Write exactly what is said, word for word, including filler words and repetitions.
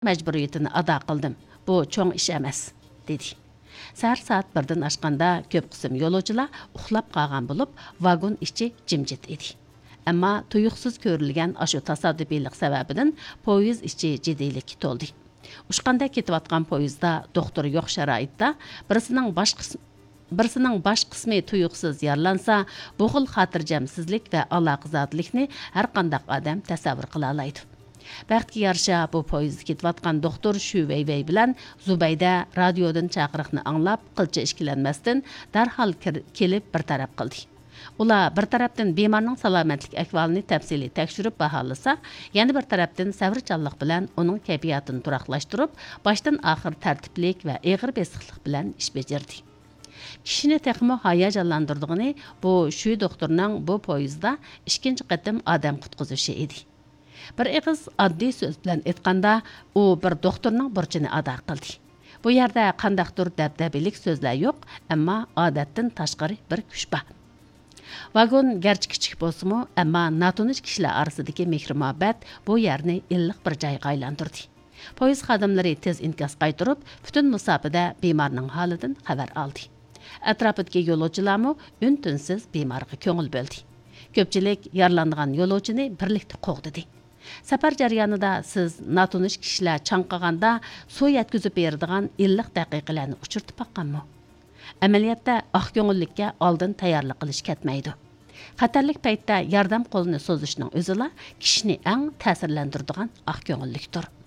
majburiyatini ado qildim. Bu cho'ng ish emas, dedi. Səhər saat birdən aşqanda köp qism yo'lovchilar uxlab qolgan bo'lib, vagon ichi jimjit edi. Ammo tuyuqsiz ko'rilgan ashu tasodifiylik sababidan poyezd ichi jiddiylikka to'ldi. Ushqanda ketayotgan poyezdda doktor yo'q sharoitda birisining bosh qismi birisining bosh qismi tuyuqsiz yaralansa, bu xil xotirjamsizlik va aloqazodlikni har qanday odam tasavvur qila oladi. Vaqtga yarasha bu poyezd ketayotgan doktor Shu Veywey bilan Zubayda radiodan chaqiriqni anglab, qilcha ishkilanmasdan darhol kelib bir taraf qildi. Ular bir tarafdan bemorning salomatlik ahvolini tafsiliy tekshirib baholasa, yana bir tarafdan sabrchanlik bilan uning kayfiyatini turaqlashtirib, boshdan oxir tartiblik va og'ir besiqlik bilan ish bajardi. Kishini texmo hayajonlantirdigini bu Shu doktorning bu poyezdda ikkinchi qatim odam qutqizishi edi. Bir ig'iz oddiy so'z bilan aytganda, u bir doktorning burchini ado qildi. Bu yerda qandaqdir dabdabilik so'zlar yo'q, ammo odatdan tashqari bir kuch bor. Vagon garchi kichik bo'lsa-mu, ammo natonish kishilar orasidagi mehr-muhabbat bu yerni illiq bir joyga aylantirdi. Poyezd xodimlari tez inkos qaytarib, butun musofada bemorning holidan xabar oldi. Atrofidagi yo'lovchilarmi un-tinsiz bemorga ko'ngil bo'ldi. Ko'pchilik yaralangan yo'lovchini birlikda qo'g'didi. Safar jarayonida siz natonish kishilar chanqaganda suv yetkazib beradigan illiq daqiqalarni uchirtib baqqanmi? Amaliyotda oq ko'ngillikka oldin tayyorlik qilish ketmaydi. Xatarlik paytda yordam qo'lini so'zishning o'zila kishini eng ta'sirlantiradigan oq ko'ngillikdir.